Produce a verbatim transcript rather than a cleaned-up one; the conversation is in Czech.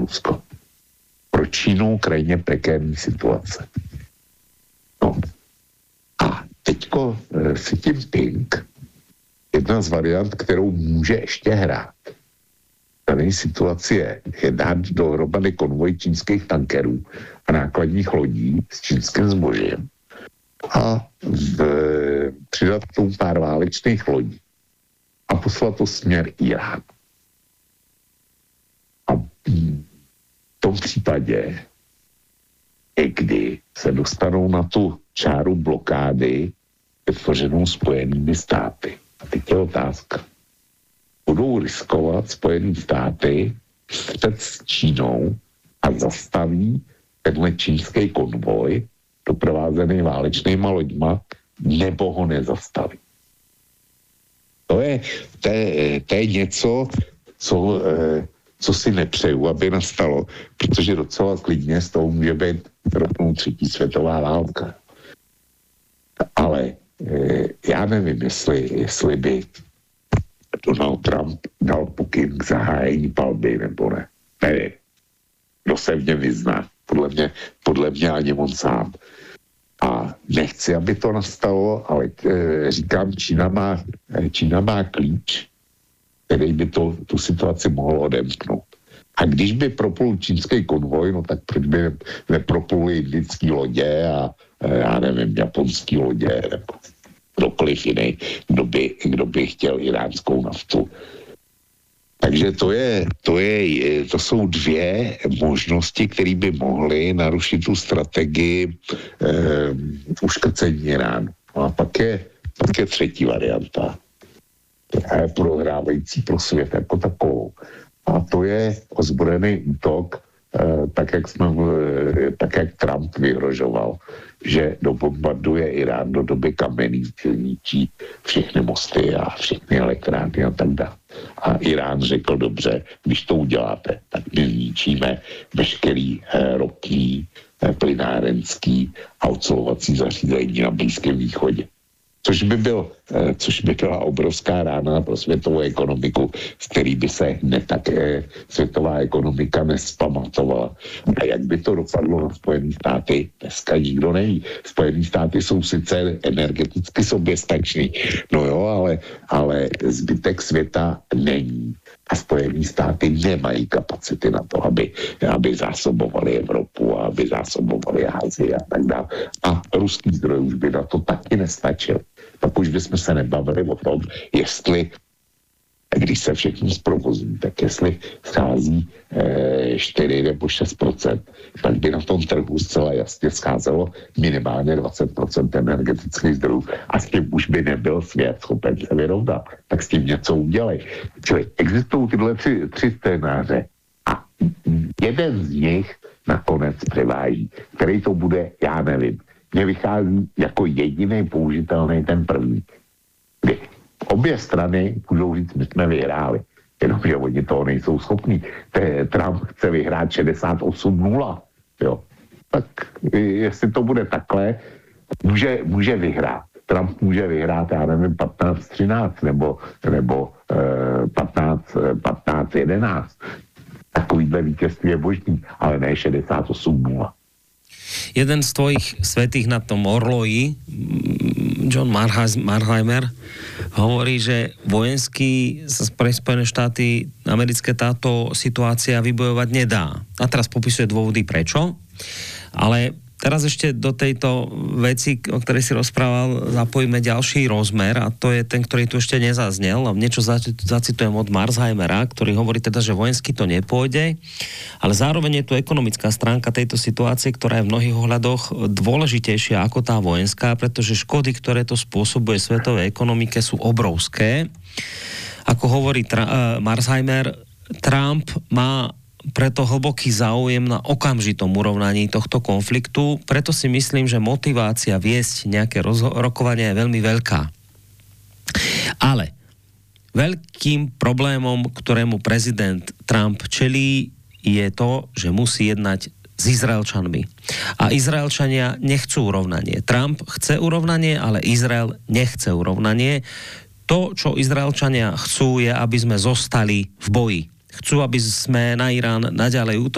Rusko. Pro Čínu krajně prekérní situace. No. A teďko Xi Jinping, jedna z variant, kterou může ještě hrát, dané situaci je, je dát dohromady konvoj čínských tankerů a nákladních lodí s čínským zbožím a v, přidat k tomu pár válečných lodí a poslat to směr Irán. A v tom případě, kdy se dostanou na tu čáru blokády vytvořenou Spojenými státy. A teď je otázka. Budou riskovat Spojené státy před s Čínou a zastaví tenhle čínský konvoj doprovázený válečnýma loďma, nebo ho nezastaví. To je, to je, to je něco, co, co si nepřeju, aby nastalo, protože docela klidně z toho může být rovnou třetí světová válka. Ale já nevím, jestli, jestli by Donald Trump dal pokyn k zahájení palby, nebo ne. Nevím. Kdo se v něm vyzná. Podle mě, podle mě ani on sám. A nechci, aby to nastalo, ale e, říkám, Čína má, Čína má klíč, který by to, tu situaci mohl odemknout. A když by proplul čínský konvoj, no tak proč by nepropluli indický lodě a e, já nevím, japonský lodě, nebo kdokoliv jiný, kdo by, kdo by chtěl iránskou naftu. Takže to, je, to, je, to jsou dvě možnosti, které by mohly narušit tu strategii eh, uškrcení Iránu. No a pak je, pak je třetí varianta, která je prohrávající pro svět jako takovou. A to je ozbrojený útok, eh, tak, jak jsme, eh, tak jak Trump vyhrožoval, že dobombarduje Irán do doby kamenný, ničí všechny mosty a všechny elektrárny a tak dále. A Irán řekl, dobře, když to uděláte, tak my zničíme veškerý eh, ropný, eh, plynárenský a ocelovací zařízení na Blízkém východě. Což by, byl, eh, což by byla obrovská rána pro světovou ekonomiku, z který by se hned tak eh, světová ekonomika nespamatovala. A jak by to dopadlo na Spojené státy, dneska nikdo neví. Spojené státy jsou sice energeticky soběstační, no jo, ale, ale zbytek světa není. A Spojené státy nemají kapacity na to, aby, aby zásobovali Evropu a aby zásobovali Asii a tak dále. A ruský zdroj už by na to taky nestačil. Tak už bychom se nebavili o tom, jestli, když se všechno zprovozí, tak jestli schází e, čtyři nebo šest procent, tak by na tom trhu zcela jasně scházelo minimálně dvacet procent energetických zdrojů a s tím už by nebyl svět schopen se vyrovnat. Tak s tím něco udělej. Čili existují tyhle tři, tři scénáře a jeden z nich nakonec převáží, který to bude, já nevím. Mně vychází jako jediný použitelný ten první. Kdy obě strany můžou říct, my jsme vyhráli, jenomže oni toho nejsou schopní. Trump chce vyhrát šedesát osm nula. Jo. Tak jestli to bude takhle, může, může vyhrát. Trump může vyhrát, já nevím, patnáct třináct nebo, nebo eh, patnáct jedenáct. Takovýhle vítězství je možný, ale ne šedesát osm nula. Jeden z tvojich svätých na tom orloji, John Marheimer, hovorí, že vojensky sa pre Spojené štáty americké táto situácia vybojovať nedá. A teraz popisuje dôvody prečo, ale teraz ešte do tejto veci, o ktorej si rozprával, zapojíme ďalší rozmer a to je ten, ktorý tu ešte nezaznel. Niečo zacitujem od Marsheimera, ktorý hovorí teda, že vojensky to nepôjde, ale zároveň je tu ekonomická stránka tejto situácie, ktorá je v mnohých ohľadoch dôležitejšia ako tá vojenská, pretože škody, ktoré to spôsobuje svetovej ekonomike, sú obrovské. Ako hovorí Tra- Marsheimer, Trump má preto hlboký záujem na okamžitom urovnaní tohto konfliktu, preto si myslím, že motivácia viesť nejaké rozho- rokovania je veľmi veľká. Ale veľkým problémom, ktorému prezident Trump čelí, je to, že musí jednať s Izraelčanmi. A Izraelčania nechcú urovnanie. Trump chce urovnanie, ale Izrael nechce urovnanie. To, čo Izraelčania chcú, je, aby sme zostali v boji. Chcú, aby sme na Irán naďalej útočili.